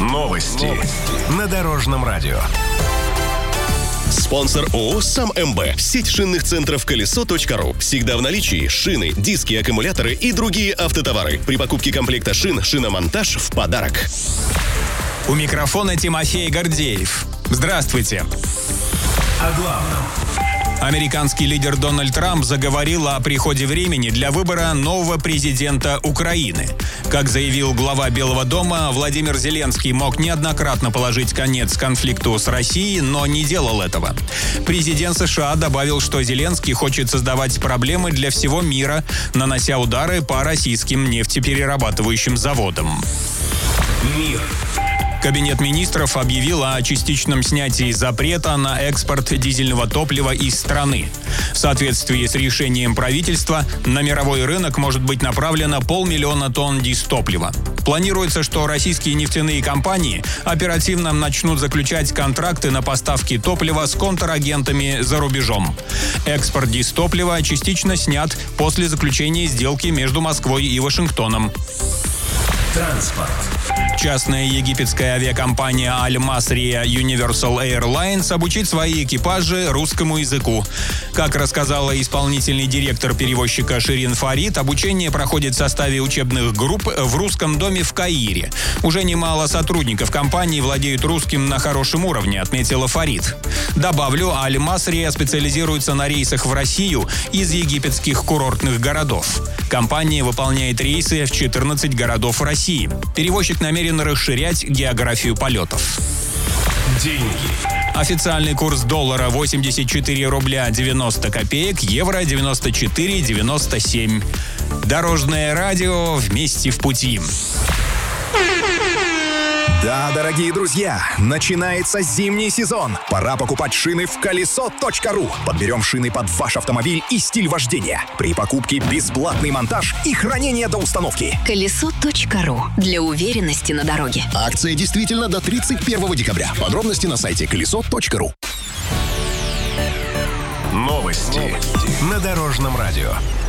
Новости на Дорожном радио. Спонсор ООО «Сам МБ». Сеть шинных центров «Колесо.ру». Всегда в наличии шины, диски, аккумуляторы и другие автотовары. При покупке комплекта шин шиномонтаж в подарок. У микрофона Тимофей Гордеев. Здравствуйте. О главном. Американский лидер Дональд Трамп заговорил о приходе времени для выбора нового президента Украины. Как заявил глава Белого дома, Владимир Зеленский мог неоднократно положить конец конфликту с Россией, но не делал этого. Президент США добавил, что Зеленский хочет создавать проблемы для всего мира, нанося удары по российским нефтеперерабатывающим заводам. Мир. Кабинет министров объявил о частичном снятии запрета на экспорт дизельного топлива из страны. В соответствии с решением правительства, на мировой рынок может быть направлено 500 000 тонн дистоплива. Планируется, что российские нефтяные компании оперативно начнут заключать контракты на поставки топлива с контрагентами за рубежом. Экспорт дистоплива частично снят после заключения сделки между Москвой и Вашингтоном. Транспорт. Частная египетская авиакомпания Аль-Масрия Universal Airlines обучит свои экипажи русскому языку. Как рассказала исполнительный директор перевозчика Ширин Фарид, обучение проходит в составе учебных групп в русском доме в Каире. Уже немало сотрудников компании владеют русским на хорошем уровне, отметила Фарид. Добавлю, Аль-Масрия специализируется на рейсах в Россию из египетских курортных городов. Компания выполняет рейсы в 14 городов России. Перевозчик намерен расширять географию полетов. Деньги. Официальный курс доллара 84 рубля 90 копеек, евро 94,97. Дорожное радио, вместе в пути. Да, дорогие друзья, начинается зимний сезон. Пора покупать шины в Колесо.ру. Подберем шины под ваш автомобиль и стиль вождения. При покупке бесплатный монтаж и хранение до установки. Колесо.ру. Для уверенности на дороге. Акция действительно до 31 декабря. Подробности на сайте Колесо.ру. Новости на Дорожном радио.